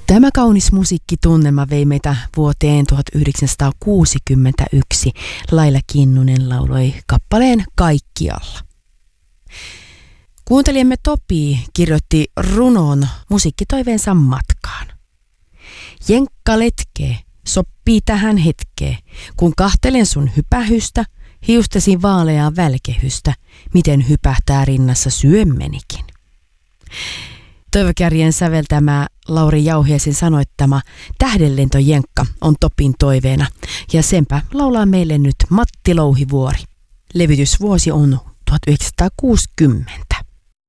Tämä kaunis musiikkitunnelma vei meitä vuoteen 1961. Laila Kinnunen lauloi kappaleen Kaikkialla. Kuuntelijamme Topi kirjoitti runon musiikkitoiveensa matkaan. Jenkka letkee, soppii tähän hetkeen, kun kahtelen sun hypähystä, hiustesi vaaleaa välkehystä, miten hypähtää rinnassa syömmenikin. Toivokärjen säveltämä Lauri Jauhiaisen sanoittama Tähdenlento Jenkka on Topin toiveena ja senpä laulaa meille nyt Matti Louhivuori. Levytysvuosi on 1960.